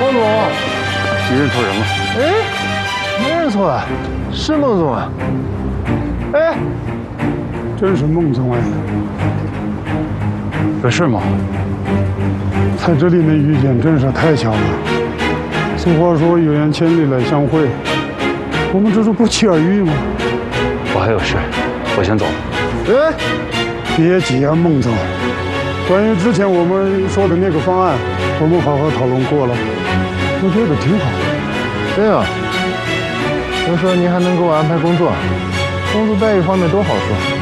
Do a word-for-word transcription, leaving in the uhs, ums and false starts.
孟总， 你认错人了？ 哎，没认错啊，是孟总啊。哎， 真是孟总哎！ 有事吗？ 在这里能遇见，真是太巧了。俗话说有缘千里来相会，我们这是不期而遇吗？ 我还有事，我先走了。 哎， 别急啊，孟总。关于之前我们说的那个方案，我们好好讨论过了，我觉得挺好。 对啊，听说您还能给我安排工作，工资待遇方面都好说。